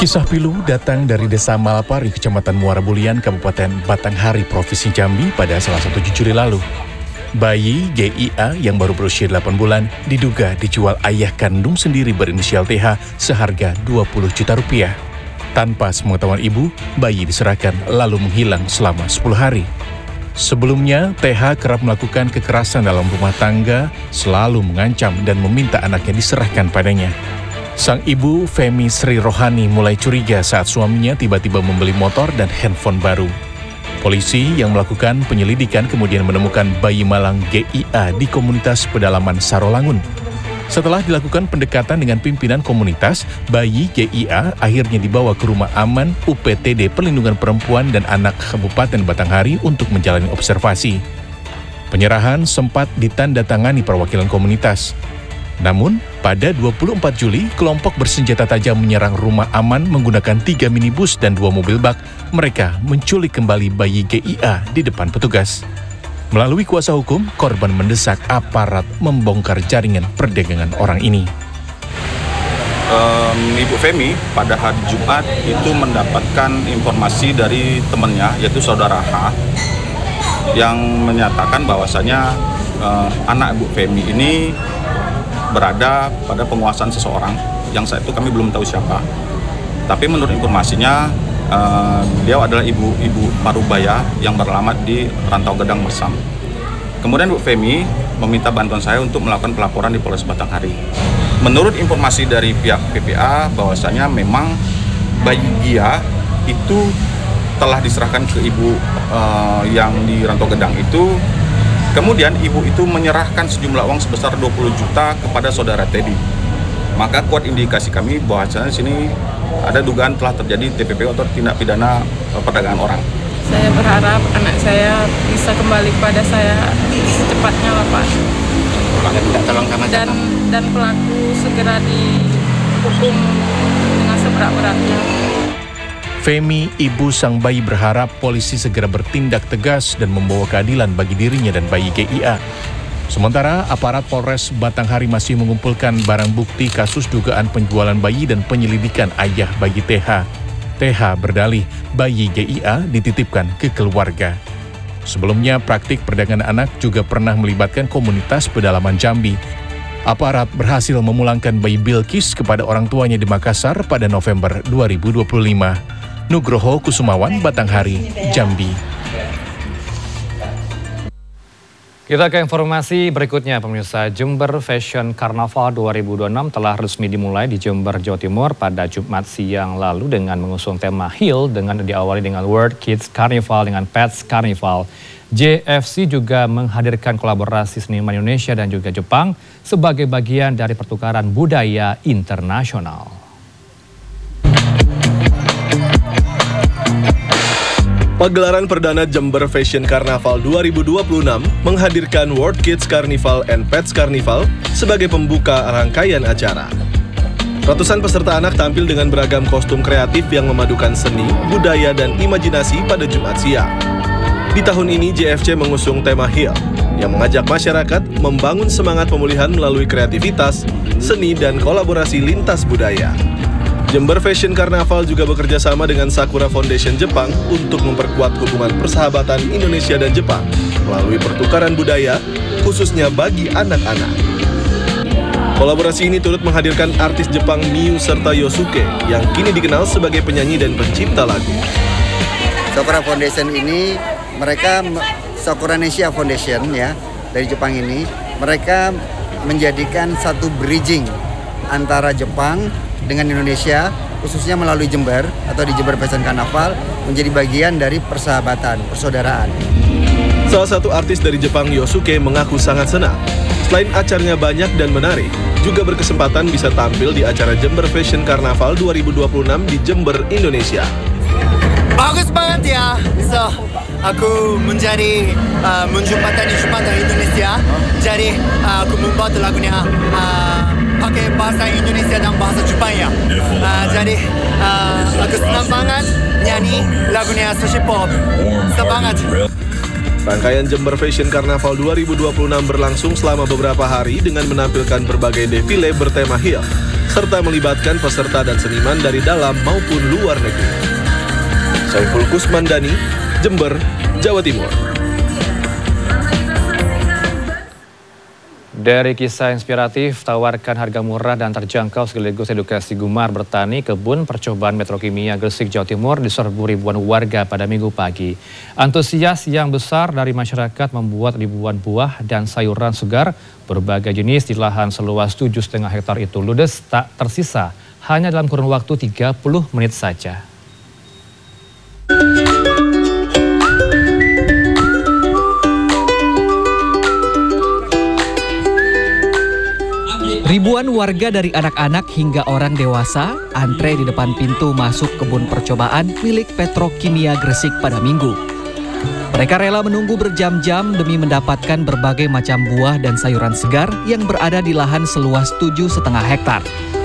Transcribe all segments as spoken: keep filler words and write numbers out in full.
Kisah pilu datang dari Desa Malapari, Kecamatan Muara Bulian, Kabupaten Batanghari, Provinsi Jambi pada salah satu Juli lalu. Bayi G I A yang baru berusia delapan bulan diduga dijual ayah kandung sendiri berinisial T H seharga dua puluh juta rupiah. Tanpa sepengetahuan ibu, bayi diserahkan lalu menghilang selama sepuluh hari. Sebelumnya, T H kerap melakukan kekerasan dalam rumah tangga, selalu mengancam dan meminta anaknya diserahkan padanya. Sang ibu, Femi Sri Rohani, mulai curiga saat suaminya tiba-tiba membeli motor dan handphone baru. Polisi yang melakukan penyelidikan kemudian menemukan bayi malang G I A di komunitas pedalaman Sarolangun. Setelah dilakukan pendekatan dengan pimpinan komunitas, bayi G I A akhirnya dibawa ke rumah aman U P T D Perlindungan Perempuan dan Anak Kabupaten Batanghari untuk menjalani observasi. Penyerahan sempat ditandatangani perwakilan komunitas. Namun, pada dua puluh empat Juli, kelompok bersenjata tajam menyerang rumah aman menggunakan tiga minibus dan dua mobil bak. Mereka menculik kembali bayi G I A di depan petugas. Melalui kuasa hukum, korban mendesak aparat membongkar jaringan perdagangan orang ini. Um, Ibu Femi pada hari Jumat itu mendapatkan informasi dari temannya, yaitu saudara H, yang menyatakan bahwasanya uh, anak Ibu Femi ini berada pada penguasaan seseorang yang saat itu kami belum tahu siapa. Tapi menurut informasinya, uh, dia adalah ibu-ibu Parubaya yang beralamat di Rantau Gedang Mersam. Kemudian Bu Femi meminta bantuan saya untuk melakukan pelaporan di Polres Batanghari. Menurut informasi dari pihak P P A, bahwasanya memang bayi Gia itu telah diserahkan ke ibu uh, yang di Rantau Gedang itu. Kemudian ibu itu menyerahkan sejumlah uang sebesar dua puluh juta kepada saudara Teddy. Maka kuat indikasi kami bahwasanya sini ada dugaan telah terjadi T P P atau tindak pidana perdagangan orang. Saya berharap anak saya bisa kembali kepada saya secepatnya lah Pak. Dan, dan pelaku segera dihukum dengan seberat-beratnya. Femi, ibu sang bayi, berharap polisi segera bertindak tegas dan membawa keadilan bagi dirinya dan bayi G I A. Sementara aparat Polres Batanghari masih mengumpulkan barang bukti kasus dugaan penjualan bayi dan penyelidikan ayah bayi T H. T H berdalih bayi G I A dititipkan ke keluarga. Sebelumnya, praktik perdagangan anak juga pernah melibatkan komunitas pedalaman Jambi. Aparat berhasil memulangkan bayi Bilkis kepada orang tuanya di Makassar pada November dua ribu dua puluh lima. Nugroho Kusumawan, Batanghari, Jambi. Kita ke informasi berikutnya, pemirsa. Jember Fashion Carnaval dua ribu dua puluh enam telah resmi dimulai di Jember, Jawa Timur pada Jumat siang lalu dengan mengusung tema Heal dengan diawali dengan World Kids Carnival dengan Pets Carnival. J F C juga menghadirkan kolaborasi seniman Indonesia dan juga Jepang sebagai bagian dari pertukaran budaya internasional. Pagelaran perdana Jember Fashion Carnaval dua ribu dua puluh enam menghadirkan World Kids Carnival and Pets Carnival sebagai pembuka rangkaian acara. Ratusan peserta anak tampil dengan beragam kostum kreatif yang memadukan seni, budaya, dan imajinasi pada Jumat siang. Di tahun ini J F C mengusung tema Heal yang mengajak masyarakat membangun semangat pemulihan melalui kreativitas, seni, dan kolaborasi lintas budaya. Jember Fashion Carnaval juga bekerja sama dengan Sakura Foundation Jepang untuk memperkuat hubungan persahabatan Indonesia dan Jepang melalui pertukaran budaya, khususnya bagi anak-anak. Kolaborasi ini turut menghadirkan artis Jepang Miu serta Yosuke yang kini dikenal sebagai penyanyi dan pencipta lagu. Sakura Foundation ini, mereka Sakura Nesia Foundation ya dari Jepang ini, mereka menjadikan satu bridging antara Jepang dengan Indonesia, khususnya melalui Jember atau di Jember Fashion Carnaval, menjadi bagian dari persahabatan, persaudaraan. Salah satu artis dari Jepang, Yosuke, mengaku sangat senang. Selain acaranya banyak dan menarik, juga berkesempatan bisa tampil di acara Jember Fashion Carnaval dua ribu dua puluh enam di Jember, Indonesia. Bagus banget ya, bisa aku menjadi uh, menjumpai jembatan Indonesia. Jadi uh, aku membuat lagunya uh, pakai bahasa Indonesia dan bahasa Jepang ya. Uh, jadi uh, aku senang banget nyanyi lagunya Sushi Pop. Semangat. Rangkaian Jember Fashion Carnaval dua ribu dua puluh enam berlangsung selama beberapa hari dengan menampilkan berbagai defile bertema hill, serta melibatkan peserta dan seniman dari dalam maupun luar negeri. Saiful Kusmandani, Jember, Jawa Timur. Dari kisah inspiratif, tawarkan harga murah dan terjangkau sekaligus edukasi gemar bertani, kebun percobaan Metrokimia Gresik, Jawa Timur diserbu ribuan warga pada Minggu pagi. Antusias yang besar dari masyarakat membuat ribuan buah dan sayuran segar berbagai jenis di lahan seluas tujuh koma lima hektar itu ludes tak tersisa hanya dalam kurun waktu tiga puluh menit saja. Ribuan warga dari anak-anak hingga orang dewasa antre di depan pintu masuk kebun percobaan milik Petrokimia Gresik pada Minggu. Mereka rela menunggu berjam-jam demi mendapatkan berbagai macam buah dan sayuran segar yang berada di lahan seluas tujuh koma lima hektar.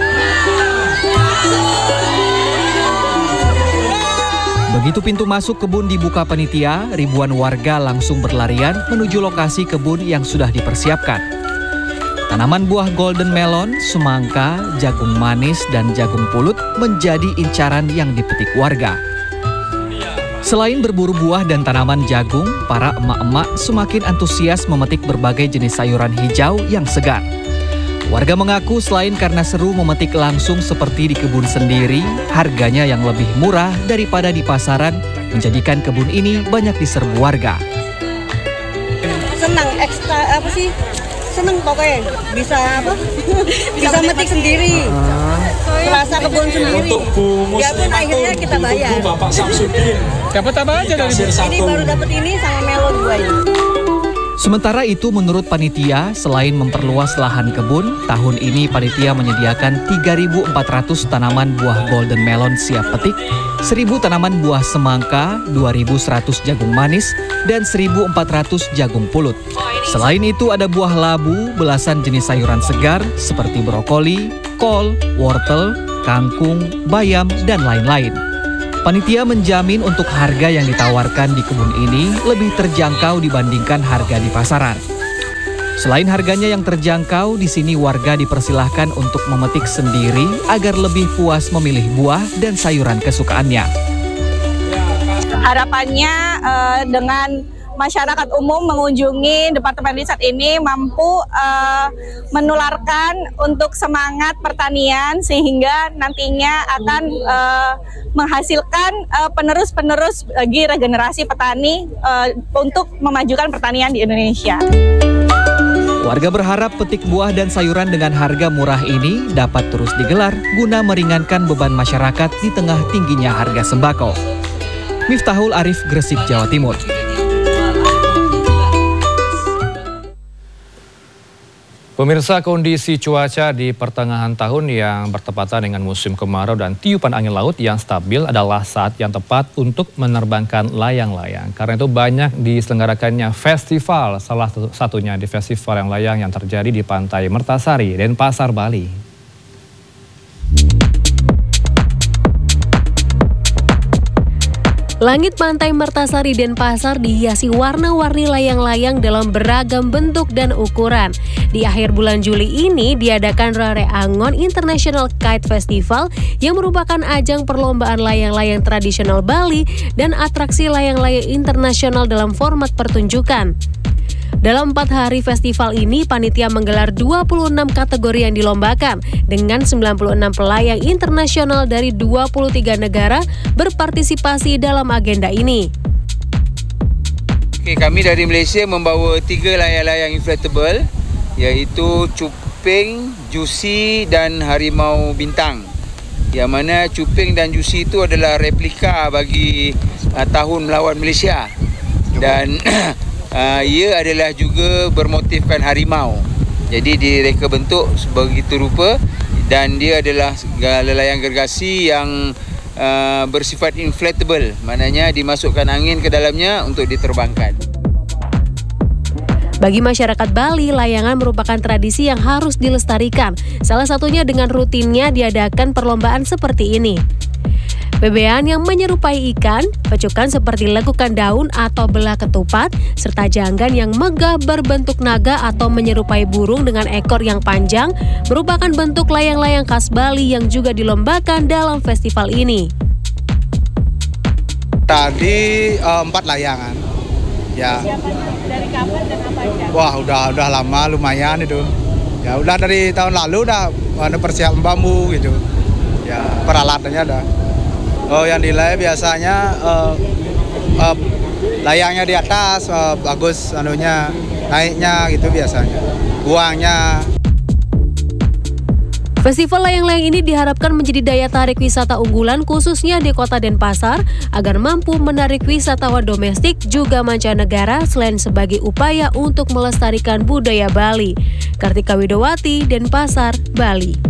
Begitu pintu masuk kebun dibuka panitia, ribuan warga langsung berlarian menuju lokasi kebun yang sudah dipersiapkan. Tanaman buah golden melon, semangka, jagung manis, dan jagung pulut menjadi incaran yang dipetik warga. Selain berburu buah dan tanaman jagung, para emak-emak semakin antusias memetik berbagai jenis sayuran hijau yang segar. Warga mengaku selain karena seru memetik langsung seperti di kebun sendiri, harganya yang lebih murah daripada di pasaran menjadikan kebun ini banyak diserbu warga. Senang ekstra apa sih? Seneng pokoknya bisa apa bisa metik sendiri, rasa kebun sendiri. Ya pun akhirnya kita bayar. Dapat apa aja dari ini baru dapat ini sama melon dua ini. Sementara itu menurut panitia, selain memperluas lahan kebun, tahun ini panitia menyediakan tiga ribu empat ratus tanaman buah golden melon siap petik, seribu tanaman buah semangka, dua ribu seratus jagung manis, dan seribu empat ratus jagung pulut. Selain itu ada buah labu, belasan jenis sayuran segar seperti brokoli, kol, wortel, kangkung, bayam, dan lain-lain. Panitia menjamin untuk harga yang ditawarkan di kebun ini lebih terjangkau dibandingkan harga di pasaran. Selain harganya yang terjangkau, di sini warga dipersilahkan untuk memetik sendiri agar lebih puas memilih buah dan sayuran kesukaannya. Harapannya uh, dengan masyarakat umum mengunjungi Departemen Riset ini mampu uh, menularkan untuk semangat pertanian sehingga nantinya akan uh, menghasilkan uh, penerus-penerus bagi regenerasi petani uh, untuk memajukan pertanian di Indonesia. Warga berharap petik buah dan sayuran dengan harga murah ini dapat terus digelar guna meringankan beban masyarakat di tengah tingginya harga sembako. Miftahul Arif, Gresik, Jawa Timur. Pemirsa, kondisi cuaca di pertengahan tahun yang bertepatan dengan musim kemarau dan tiupan angin laut yang stabil adalah saat yang tepat untuk menerbangkan layang-layang. Karena itu banyak diselenggarakannya festival, salah satunya di festival layang-layang yang terjadi di Pantai Mertasari, Denpasar, Bali. Langit Pantai Mertasari Denpasar dihiasi warna-warni layang-layang dalam beragam bentuk dan ukuran. Di akhir bulan Juli ini diadakan Rare Angon International Kite Festival yang merupakan ajang perlombaan layang-layang tradisional Bali dan atraksi layang-layang internasional dalam format pertunjukan. Dalam empat hari festival ini, panitia menggelar dua puluh enam kategori yang dilombakan dengan sembilan puluh enam pelayang internasional dari dua puluh tiga negara berpartisipasi dalam agenda ini. Oke, kami dari Malaysia membawa tiga layang-layang inflatable, yaitu Cuping, Juicy dan Harimau Bintang. Yang mana Cuping dan Juicy itu adalah replika bagi uh, tahun melawan Malaysia. Dan Uh, ia adalah juga bermotifkan harimau. Jadi direka bentuk begitu rupa dan dia adalah layang gergasi yang uh, bersifat inflatable. Maknanya dimasukkan angin ke dalamnya untuk diterbangkan. Bagi masyarakat Bali, layangan merupakan tradisi yang harus dilestarikan. Salah satunya dengan rutinnya diadakan perlombaan seperti ini. Bebean yang menyerupai ikan, pecukan seperti lekukan daun atau belah ketupat, serta janggan yang megah berbentuk naga atau menyerupai burung dengan ekor yang panjang merupakan bentuk layang-layang khas Bali yang juga dilombakan dalam festival ini. Tadi uh, empat layangan, ya. Dari kapan dan apa aja? Wah, udah udah lama lumayan itu. Ya udah dari tahun lalu udah ada persiapan bambu gitu. Ya peralatannya ada. Oh yang nilai biasanya uh, uh, layangnya di atas uh, bagus, anunya naiknya gitu biasanya. Buangnya. Festival layang-layang ini diharapkan menjadi daya tarik wisata unggulan khususnya di Kota Denpasar agar mampu menarik wisatawan domestik juga mancanegara selain sebagai upaya untuk melestarikan budaya Bali. Kartika Widowati, Denpasar, Bali.